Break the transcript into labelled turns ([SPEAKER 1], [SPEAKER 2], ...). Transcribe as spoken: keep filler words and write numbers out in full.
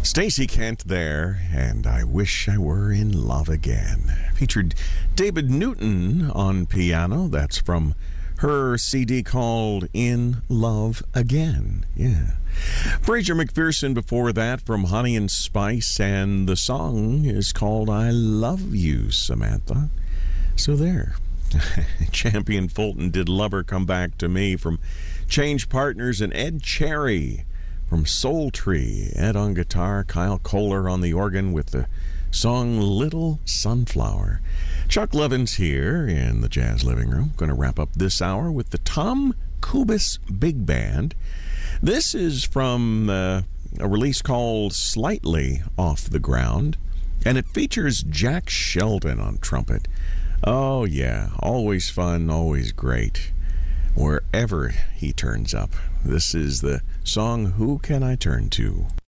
[SPEAKER 1] Stacey Kent there, and I Wish I Were in Love Again. Featured David Newton on piano. That's from her C D called In Love Again. Yeah. Fraser McPherson before that from Honey and Spice, and the song is called I Love You, Samantha. So there. Champion Fulton did Lover Come Back to Me from Change Partners, and Ed Cherry from Soul Tree. Ed on guitar, Kyle Kohler on the organ with the song Little Sunflower. Chuck Levin's here in the Jazz Living Room. Going to wrap up this hour with the Tom Kubis Big Band. This is from uh, a release called Slightly Off the Ground, and it features Jack Sheldon on trumpet. Oh, yeah, always fun, always great, wherever he turns up. This is the song Who Can I Turn To?